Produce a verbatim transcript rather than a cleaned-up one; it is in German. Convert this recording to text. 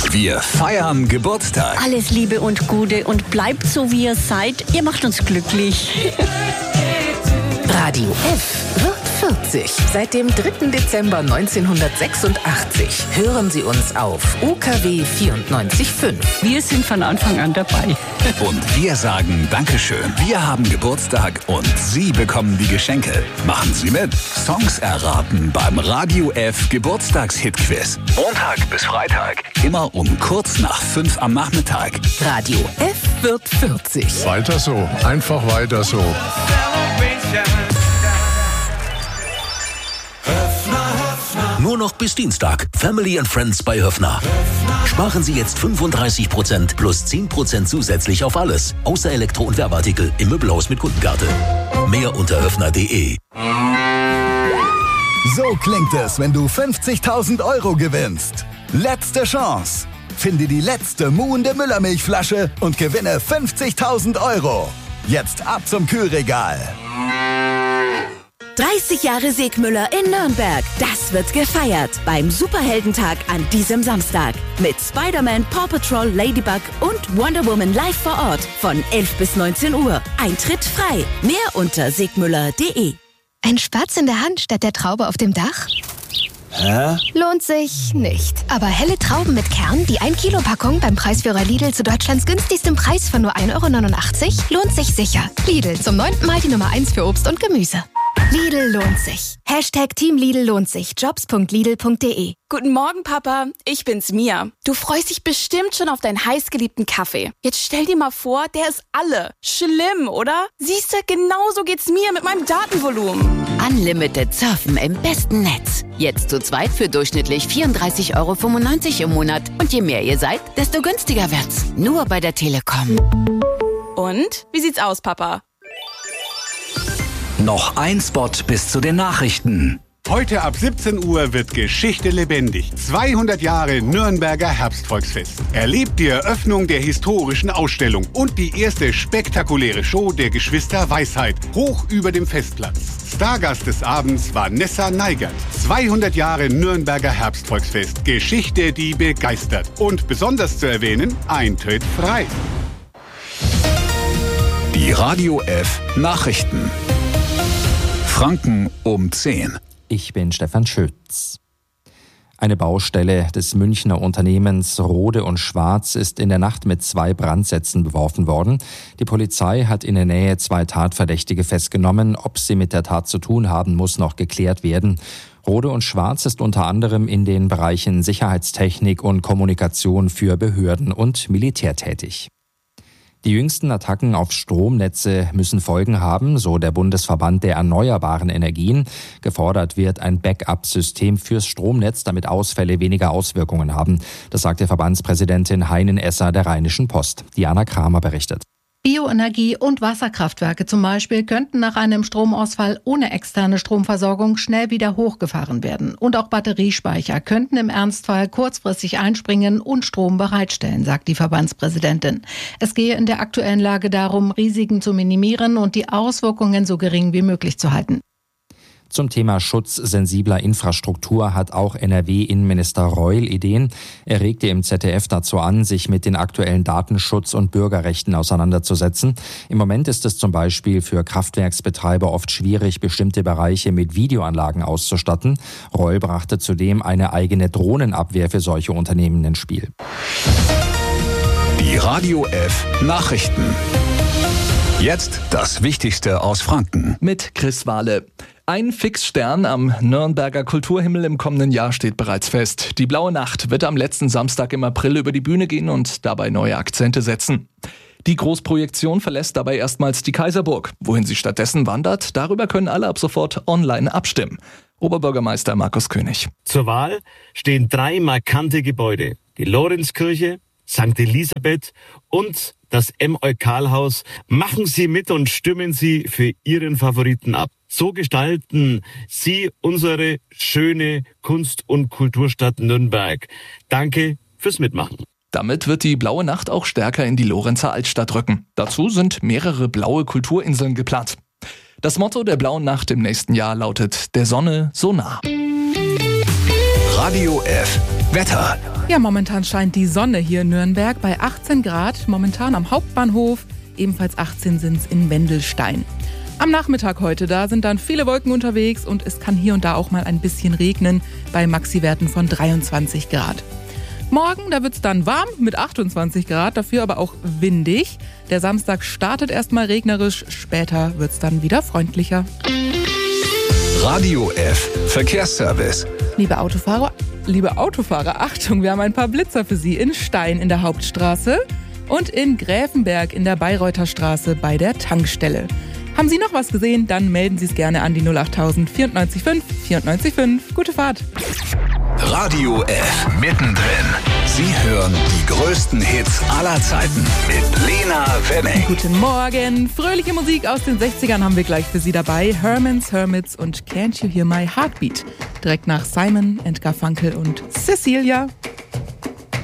Wir feiern Geburtstag. Alles Liebe und Gute und bleibt so, wie ihr seid. Ihr macht uns glücklich. Radio F wird vierzig. Seit dem dritten Dezember neunzehnhundertsechsundachtzig hören Sie uns auf U K W vierundneunzig Komma fünf. Wir sind von Anfang an dabei. Und wir sagen Dankeschön. Wir haben Geburtstag und Sie bekommen die Geschenke. Machen Sie mit. Songs erraten beim Radio F Geburtstagshit-Quiz. Montag bis Freitag. Immer um kurz nach fünf am Nachmittag. Radio F wird vierzig. Weiter so. Einfach weiter so. Nur noch bis Dienstag. Family and Friends bei Höffner. Sparen Sie jetzt fünfunddreißig Prozent plus zehn Prozent zusätzlich auf alles. Außer Elektro- und Werbeartikel im Möbelhaus mit Kundenkarte. Mehr unter höffner punkt de. So klingt es, wenn du fünfzigtausend Euro gewinnst. Letzte Chance. Finde die letzte muhende Müllermilchflasche und gewinne fünfzigtausend Euro. Jetzt ab zum Kühlregal. dreißig Jahre Segmüller in Nürnberg. Das wird gefeiert beim Superheldentag an diesem Samstag. Mit Spider-Man, Paw Patrol, Ladybug und Wonder Woman live vor Ort von elf bis neunzehn Uhr. Eintritt frei. Mehr unter segmüller punkt de. Ein Spatz in der Hand statt der Traube auf dem Dach? Hä? Lohnt sich nicht. Aber helle Trauben mit Kern, die ein Kilo Packung beim Preisführer Lidl zu Deutschlands günstigstem Preis von nur ein Euro neunundachtzig, lohnt sich sicher. Lidl, zum neunten Mal die Nummer eins für Obst und Gemüse. Lidl lohnt sich. Hashtag Team Lidl lohnt sich. Jobs punkt lidl punkt de. Guten Morgen, Papa. Ich bin's, Mia. Du freust dich bestimmt schon auf deinen heißgeliebten Kaffee. Jetzt stell dir mal vor, der ist alle. Schlimm, oder? Siehste, genauso geht's mir mit meinem Datenvolumen. Unlimited Surfen im besten Netz. Jetzt zu zweit für durchschnittlich vierunddreißig Euro fünfundneunzig im Monat. Und je mehr ihr seid, desto günstiger wird's. Nur bei der Telekom. Und? Wie sieht's aus, Papa? Noch ein Spot bis zu den Nachrichten. Heute ab siebzehn Uhr wird Geschichte lebendig. zweihundert Jahre Nürnberger Herbstvolksfest. Erlebt die Eröffnung der historischen Ausstellung und die erste spektakuläre Show der Geschwister Weisheit hoch über dem Festplatz. Stargast des Abends war Nessa Neigert. zweihundert Jahre Nürnberger Herbstvolksfest. Geschichte, die begeistert. Und besonders zu erwähnen, Eintritt frei. Die Radio F Nachrichten. Franken um zehn. Ich bin Stefan Schütz. Eine Baustelle des Münchner Unternehmens Rode und Schwarz ist in der Nacht mit zwei Brandsätzen beworfen worden. Die Polizei hat in der Nähe zwei Tatverdächtige festgenommen. Ob sie mit der Tat zu tun haben, muss noch geklärt werden. Rode und Schwarz ist unter anderem in den Bereichen Sicherheitstechnik und Kommunikation für Behörden und Militär tätig. Die jüngsten Attacken auf Stromnetze müssen Folgen haben, so der Bundesverband der erneuerbaren Energien. Gefordert wird ein Backup-System fürs Stromnetz, damit Ausfälle weniger Auswirkungen haben. Das sagte Verbandspräsidentin Heinen Esser der Rheinischen Post. Diana Kramer berichtet. Bioenergie und Wasserkraftwerke zum Beispiel könnten nach einem Stromausfall ohne externe Stromversorgung schnell wieder hochgefahren werden. Und auch Batteriespeicher könnten im Ernstfall kurzfristig einspringen und Strom bereitstellen, sagt die Verbandspräsidentin. Es gehe in der aktuellen Lage darum, Risiken zu minimieren und die Auswirkungen so gering wie möglich zu halten. Zum Thema Schutz sensibler Infrastruktur hat auch N R W-Innenminister Reul Ideen. Er regte im Z D F dazu an, sich mit den aktuellen Datenschutz- und Bürgerrechten auseinanderzusetzen. Im Moment ist es zum Beispiel für Kraftwerksbetreiber oft schwierig, bestimmte Bereiche mit Videoanlagen auszustatten. Reul brachte zudem eine eigene Drohnenabwehr für solche Unternehmen ins Spiel. Die Radio F Nachrichten. Jetzt das Wichtigste aus Franken. Mit Chris Wahle. Ein Fixstern am Nürnberger Kulturhimmel im kommenden Jahr steht bereits fest. Die Blaue Nacht wird am letzten Samstag im April über die Bühne gehen und dabei neue Akzente setzen. Die Großprojektion verlässt dabei erstmals die Kaiserburg. Wohin sie stattdessen wandert, darüber können alle ab sofort online abstimmen. Oberbürgermeister Markus König. Zur Wahl stehen drei markante Gebäude. Die Lorenzkirche, Sankt Elisabeth und das M-Eukal-Haus. Machen Sie mit und stimmen Sie für Ihren Favoriten ab. So gestalten Sie unsere schöne Kunst- und Kulturstadt Nürnberg. Danke fürs Mitmachen. Damit wird die Blaue Nacht auch stärker in die Lorenzer Altstadt rücken. Dazu sind mehrere blaue Kulturinseln geplant. Das Motto der Blauen Nacht im nächsten Jahr lautet: Der Sonne so nah. Radio F Wetter. Ja, momentan scheint die Sonne hier in Nürnberg bei achtzehn Grad, momentan am Hauptbahnhof, ebenfalls achtzehn sind es in Wendelstein. Am Nachmittag heute, da sind dann viele Wolken unterwegs und es kann hier und da auch mal ein bisschen regnen bei Maxi-Werten von dreiundzwanzig Grad. Morgen, da wird es dann warm mit achtundzwanzig Grad, dafür aber auch windig. Der Samstag startet erstmal regnerisch, später wird es dann wieder freundlicher. Radio F Verkehrsservice. Liebe Autofahrer, liebe Autofahrer, Achtung, wir haben ein paar Blitzer für Sie in Stein in der Hauptstraße und in Gräfenberg in der Bayreuther Straße bei der Tankstelle. Haben Sie noch was gesehen? Dann melden Sie es gerne an die null acht null null vierundneunzig fünf vierundneunzig fünf. Gute Fahrt. Radio F mittendrin. Sie hören die größten Hits aller Zeiten mit Lena Wenning. Guten Morgen. Fröhliche Musik aus den sechzigern haben wir gleich für Sie dabei. Herman's Hermits und Can't You Hear My Heartbeat. Direkt nach Simon and Garfunkel und Cecilia.